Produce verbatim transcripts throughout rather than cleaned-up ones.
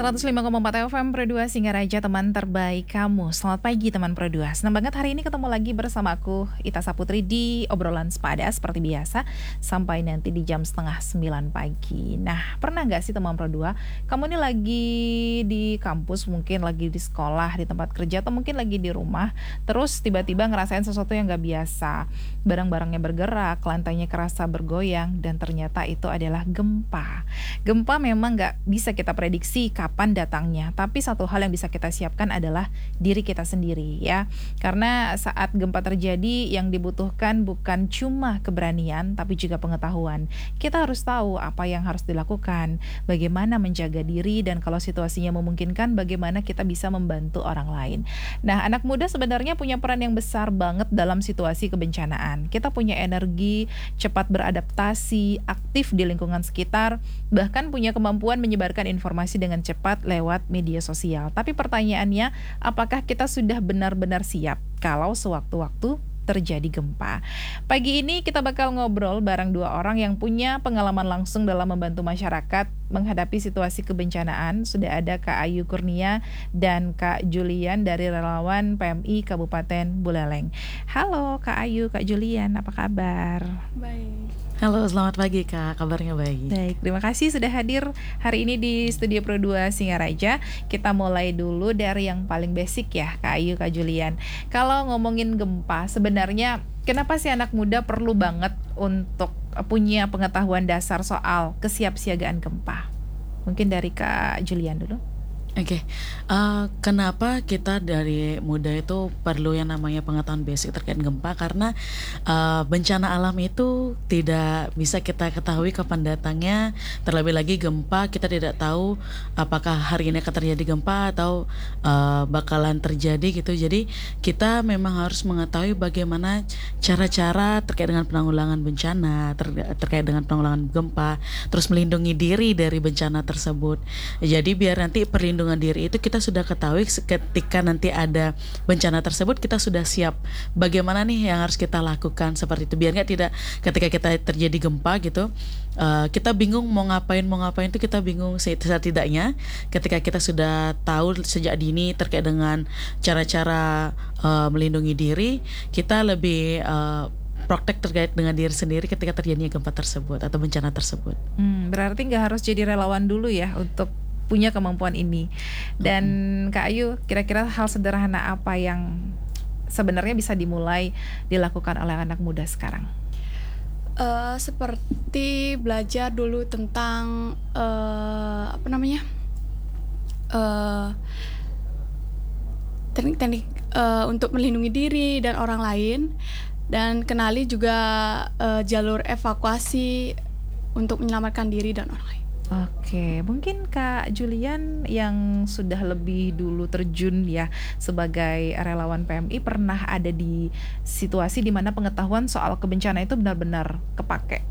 seratus lima koma empat F M Pro dua Singaraja, teman terbaik kamu. Selamat pagi teman Pro dua. Senang banget hari ini ketemu lagi bersama aku Ita Saputri di obrolan sepada seperti biasa sampai nanti di jam setengah sembilan pagi. Nah, pernah gak sih teman Pro dua, kamu ini lagi di kampus, mungkin lagi di sekolah, di tempat kerja, atau mungkin lagi di rumah, terus tiba-tiba ngerasain sesuatu yang gak biasa, barang-barangnya bergerak, lantainya kerasa bergoyang, dan ternyata itu adalah gempa. Gempa memang gak bisa kita prediksi kapan datangnya, tapi satu hal yang bisa kita siapkan adalah diri kita sendiri ya. Karena saat gempa terjadi yang dibutuhkan bukan cuma keberanian tapi juga pengetahuan. Kita harus tahu apa yang harus dilakukan, bagaimana menjaga diri, dan kalau situasinya memungkinkan bagaimana kita bisa membantu orang lain. Nah, anak muda sebenarnya punya peran yang besar banget dalam situasi kebencanaan. Kita punya energi, cepat beradaptasi, aktif di lingkungan sekitar, bahkan punya kemampuan menyebarkan informasi dengan cepat lewat media sosial. Tapi pertanyaannya, apakah kita sudah benar-benar siap kalau sewaktu-waktu terjadi gempa? Pagi ini kita bakal ngobrol bareng dua orang yang punya pengalaman langsung dalam membantu masyarakat menghadapi situasi kebencanaan. Sudah ada Kak Ayu Kurnia dan Kak Julian dari relawan P M I Kabupaten Buleleng. Halo Kak Ayu, Kak Julian, apa kabar? Baik. Halo, selamat pagi Kak, kabarnya baik. Baik, terima kasih sudah hadir hari ini di Studio Pro dua Singaraja. Kita mulai dulu dari yang paling basic ya, Kak Ayu, Kak Julian. Kalau ngomongin gempa, sebenarnya kenapa sih anak muda perlu banget untuk punya pengetahuan dasar soal kesiapsiagaan gempa? Mungkin dari Kak Julian dulu. Oke, okay. uh, kenapa kita dari muda itu perlu yang namanya pengetahuan basic terkait gempa? Karena uh, bencana alam itu tidak bisa kita ketahui kapan datangnya. Terlebih lagi gempa, kita tidak tahu apakah hari ini akan terjadi gempa atau uh, bakalan terjadi gitu. Jadi kita memang harus mengetahui bagaimana cara-cara terkait dengan penanggulangan bencana, ter- terkait dengan penanggulangan gempa, terus melindungi diri dari bencana tersebut. Jadi biar nanti perlindungan dengan diri itu kita sudah ketahui ketika nanti ada bencana tersebut, kita sudah siap bagaimana nih yang harus kita lakukan seperti itu, biar nggak tidak ketika kita terjadi gempa gitu uh, kita bingung mau ngapain mau ngapain itu kita bingung. Setidaknya ketika kita sudah tahu sejak dini terkait dengan cara-cara uh, melindungi diri, kita lebih uh, praktek terkait dengan diri sendiri ketika terjadinya gempa tersebut atau bencana tersebut. Hmm, berarti nggak harus jadi relawan dulu ya untuk punya kemampuan ini. Dan mm-hmm. Kak Ayu, kira-kira hal sederhana apa yang sebenarnya bisa dimulai dilakukan oleh anak muda sekarang? Uh, seperti belajar dulu tentang uh, apa namanya uh, teknik-teknik uh, untuk melindungi diri dan orang lain, dan kenali juga uh, jalur evakuasi untuk menyelamatkan diri dan orang lain. Oke, mungkin Kak Julian yang sudah lebih dulu terjun ya sebagai relawan P M I, pernah ada di situasi di mana pengetahuan soal kebencanaan itu benar-benar kepake?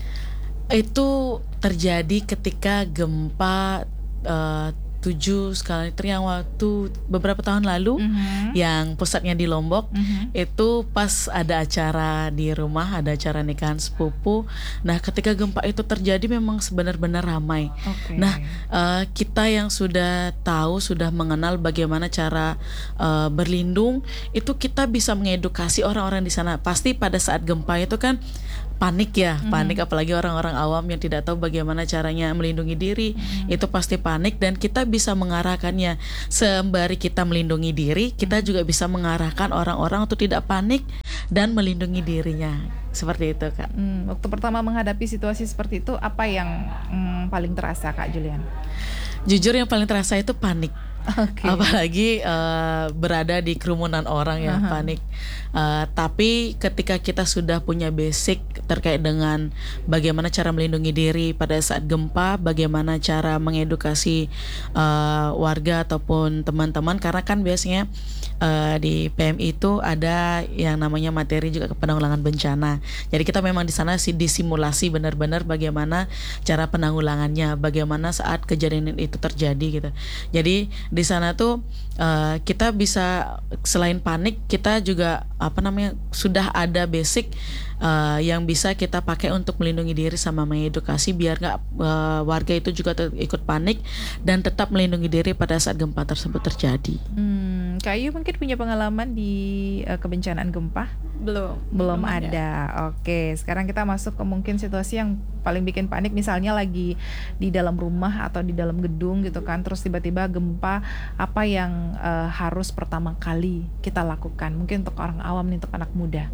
Itu terjadi ketika gempa uh, tujuh skala Richter yang waktu beberapa tahun lalu, mm-hmm. yang pusatnya di Lombok, mm-hmm. itu pas ada acara di rumah, ada acara nikahan sepupu. Nah, ketika gempa itu terjadi memang benar-benar ramai. Okay. Nah, uh, kita yang sudah tahu, sudah mengenal bagaimana cara uh, berlindung, itu kita bisa mengedukasi orang-orang di sana. Pasti pada saat gempa itu kan panik ya, mm-hmm. panik, apalagi orang-orang awam yang tidak tahu bagaimana caranya melindungi diri, mm-hmm. itu pasti panik, dan kita bisa mengarahkannya. Sembari kita melindungi diri, kita juga bisa mengarahkan orang-orang untuk tidak panik dan melindungi dirinya. Seperti itu Kak. Hmm, waktu pertama menghadapi situasi seperti itu, apa yang hmm, paling terasa Kak Julian? Jujur yang paling terasa itu panik. Okay. Apalagi uh, berada di kerumunan orang ya, uh-huh. panik. Uh, tapi ketika kita sudah punya basic terkait dengan bagaimana cara melindungi diri pada saat gempa, bagaimana cara mengedukasi uh, warga ataupun teman-teman, karena kan biasanya uh, di P M I itu ada yang namanya materi juga penanggulangan bencana. Jadi kita memang di sana sih disimulasi benar-benar bagaimana cara penanggulangannya, bagaimana saat kejadian itu terjadi gitu. Jadi di sana tuh uh, kita bisa selain panik kita juga apa namanya sudah ada basic uh, yang bisa kita pakai untuk melindungi diri sama mengedukasi biar nggak uh, warga itu juga ter- ikut panik dan tetap melindungi diri pada saat gempa tersebut terjadi. Hmm, Kak Ayu mungkin punya pengalaman di uh, kebencanaan gempa? Belum. Belum ada. Oke, sekarang kita masuk ke mungkin situasi yang paling bikin panik, misalnya lagi di dalam rumah atau di dalam gedung gitu kan, terus tiba-tiba gempa, apa yang uh, harus pertama kali kita lakukan? Mungkin untuk orang awam nih, untuk anak muda.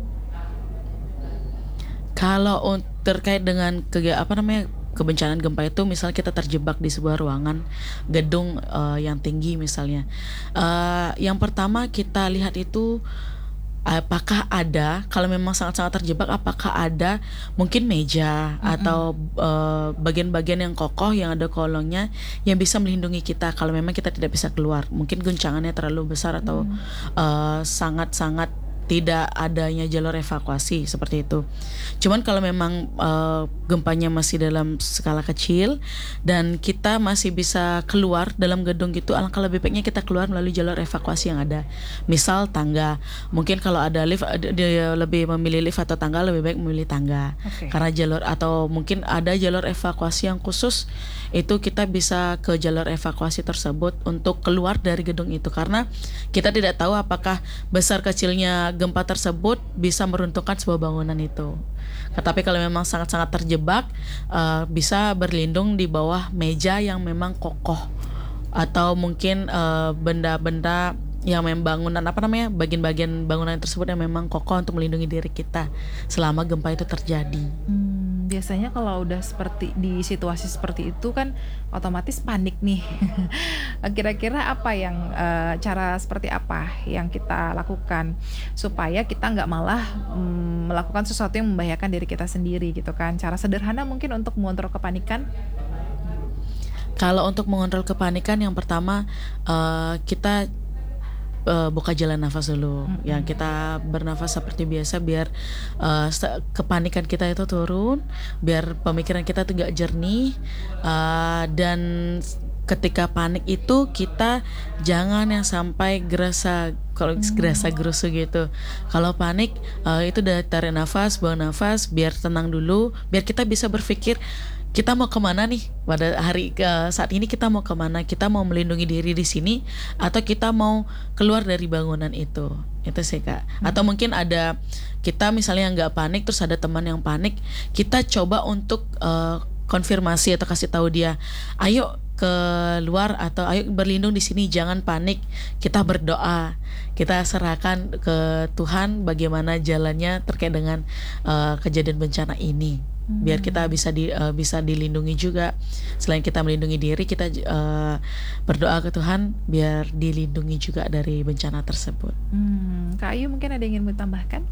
Kalau un- terkait dengan kega- apa namanya kebencanaan gempa itu, misalnya kita terjebak di sebuah ruangan gedung uh, yang tinggi misalnya, uh, yang pertama kita lihat itu apakah ada, kalau memang sangat-sangat terjebak, apakah ada mungkin meja mm-hmm. atau uh, bagian-bagian yang kokoh yang ada kolongnya yang bisa melindungi kita kalau memang kita tidak bisa keluar, mungkin guncangannya terlalu besar atau mm. uh, sangat-sangat tidak adanya jalur evakuasi seperti itu. Cuman kalau memang uh, gempanya masih dalam skala kecil dan kita masih bisa keluar dalam gedung gitu, alangkah lebih baiknya kita keluar melalui jalur evakuasi yang ada. Misal tangga. Mungkin kalau ada lift, dia lebih memilih lift atau tangga, lebih baik memilih tangga. Okay. Karena jalur, atau mungkin ada jalur evakuasi yang khusus, itu kita bisa ke jalur evakuasi tersebut untuk keluar dari gedung itu, karena kita tidak tahu apakah besar kecilnya gempa tersebut bisa meruntuhkan sebuah bangunan itu. Tetapi kalau memang sangat-sangat terjebak, uh, bisa berlindung di bawah meja yang memang kokoh, atau mungkin uh, benda-benda yang memang bangunan apa namanya bagian-bagian bangunan tersebut yang memang kokoh untuk melindungi diri kita selama gempa itu terjadi. Hmm, biasanya kalau udah seperti di situasi seperti itu kan otomatis panik nih. Kira-kira apa yang uh, cara seperti apa yang kita lakukan supaya kita nggak malah um, melakukan sesuatu yang membahayakan diri kita sendiri gitu kan? Cara sederhana mungkin untuk mengontrol kepanikan. Kalau untuk mengontrol kepanikan, yang pertama uh, kita Uh, buka jalan nafas dulu, mm-hmm. yang kita bernafas seperti biasa biar uh, kepanikan kita itu turun, biar pemikiran kita tuh gak jernih, uh, dan ketika panik itu kita jangan yang sampai gerasa kalau hmm. gerasa gerusu gitu. Kalau panik uh, itu udah tarik nafas, buang nafas, biar tenang dulu, biar kita bisa berpikir kita mau kemana nih pada hari uh, saat ini, kita mau kemana, kita mau melindungi diri di sini atau kita mau keluar dari bangunan itu. Itu sih Kak. Hmm. Atau mungkin ada kita misalnya nggak panik, terus ada teman yang panik, kita coba untuk uh, konfirmasi atau kasih tahu dia, ayo keluar atau ayo berlindung di sini, jangan panik. Kita berdoa, kita serahkan ke Tuhan bagaimana jalannya terkait dengan uh, kejadian bencana ini. Biar kita bisa di, uh, bisa dilindungi juga. Selain kita melindungi diri, kita uh, berdoa ke Tuhan biar dilindungi juga dari bencana tersebut. Hmm, Kak Ayu mungkin ada yang ingin ditambahkan?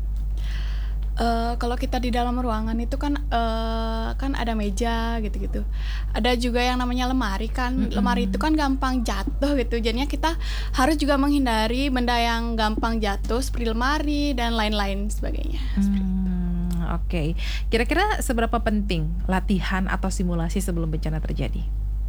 Uh, kalau kita di dalam ruangan itu kan uh, kan ada meja gitu-gitu. Ada juga yang namanya lemari kan. Mm-hmm. Lemari itu kan gampang jatuh gitu. Jadinya kita harus juga menghindari benda yang gampang jatuh seperti lemari dan lain-lain sebagainya. Hmm. Oke, okay. Kira-kira seberapa penting latihan atau simulasi sebelum bencana terjadi?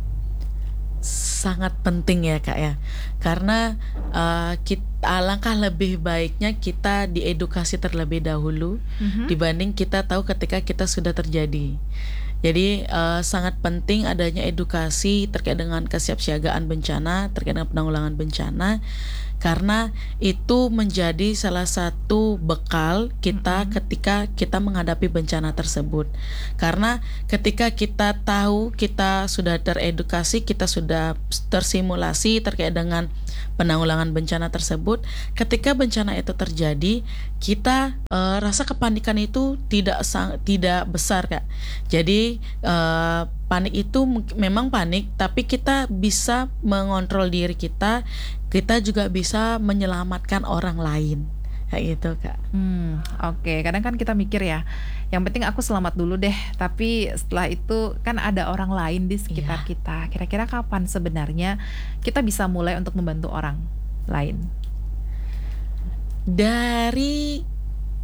Sangat penting ya Kak ya, karena uh, kita, alangkah lebih baiknya kita diedukasi terlebih dahulu mm-hmm. dibanding kita tahu ketika kita sudah terjadi. Jadi uh, sangat penting adanya edukasi terkait dengan kesiapsiagaan bencana, terkait dengan penanggulangan bencana, karena itu menjadi salah satu bekal kita mm-hmm. ketika kita menghadapi bencana tersebut. Karena ketika kita tahu, kita sudah teredukasi, kita sudah tersimulasi terkait dengan penanggulangan bencana tersebut, ketika bencana itu terjadi, kita uh, rasa kepanikan itu tidak sang, tidak besar Kak. Jadi uh, panik itu memang panik, tapi kita bisa mengontrol diri kita, kita juga bisa menyelamatkan orang lain. Kayak gitu Kak. Hmm, oke. Okay. Kadang kan kita mikir ya, yang penting aku selamat dulu deh. Tapi setelah itu kan ada orang lain di sekitar yeah. kita. Kira-kira kapan sebenarnya kita bisa mulai untuk membantu orang lain? Dari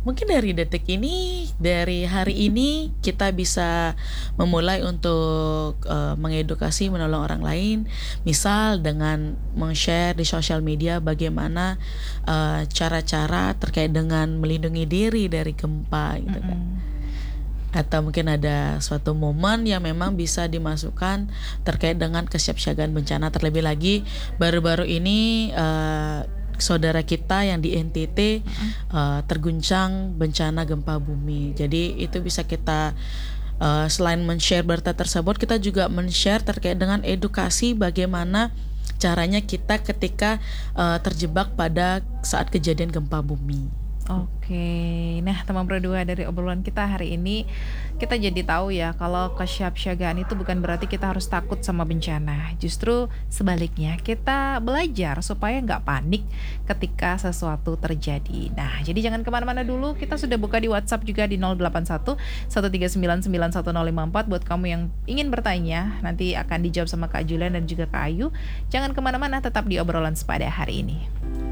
mungkin dari detik ini, dari hari ini kita bisa memulai untuk uh, mengedukasi, menolong orang lain. Misal dengan meng-share di sosial media bagaimana uh, cara-cara terkait dengan melindungi diri dari gempa gitu kan. Atau mungkin ada suatu momen yang memang bisa dimasukkan terkait dengan kesiapsiagaan bencana. Terlebih lagi baru-baru ini uh, saudara kita yang di N T T uh, terguncang bencana gempa bumi. Jadi itu bisa kita uh, selain men-share berita tersebut, kita juga men-share terkait dengan edukasi bagaimana caranya kita ketika uh, terjebak pada saat kejadian gempa bumi. Oke, nah teman Pro dua, dari obrolan kita hari ini kita jadi tahu ya kalau kesiapsiagaan itu bukan berarti kita harus takut sama bencana. Justru sebaliknya, kita belajar supaya nggak panik ketika sesuatu terjadi. Nah, jadi jangan kemana-mana dulu, kita sudah buka di WhatsApp juga di nol delapan satu satu tiga sembilan sembilan satu nol lima empat buat kamu yang ingin bertanya. Nanti akan dijawab sama Kak Julian dan juga Kak Ayu. Jangan kemana-mana, tetap di obrolan sepada hari ini.